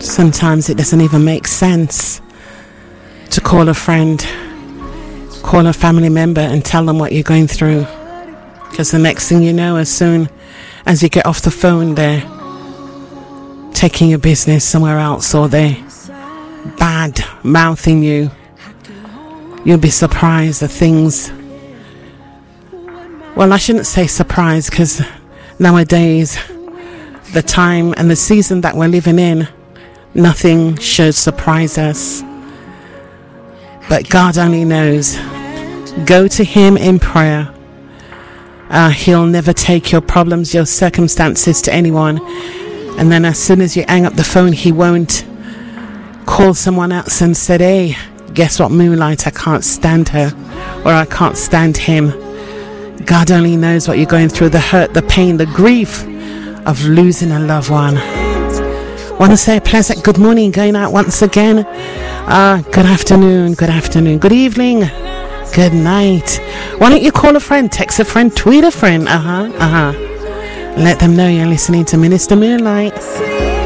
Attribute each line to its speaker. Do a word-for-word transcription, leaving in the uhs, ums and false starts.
Speaker 1: Sometimes it doesn't even make sense to call a friend, call a family member and tell them what you're going through. Because the next thing you know, as soon as you get off the phone, they're taking your business somewhere else, or they're bad mouthing you. You'll be surprised at things. Well, I shouldn't say surprised, because nowadays, the time and the season that we're living in, nothing should surprise us. But God only knows. Go to Him in prayer. Uh, he'll never take your problems, your circumstances to anyone. And then as soon as you hang up the phone, He won't call someone else and say, hey, guess what, Moonlight, I can't stand her, or I can't stand him. God only knows what you're going through, the hurt, the pain, the grief of losing a loved one. Want to say a pleasant good morning going out once again. Uh, good afternoon, good afternoon, good evening, good night. Why don't you call a friend, text a friend, tweet a friend. Uh-huh, uh-huh. Let them know you're listening to Minister Moonlight.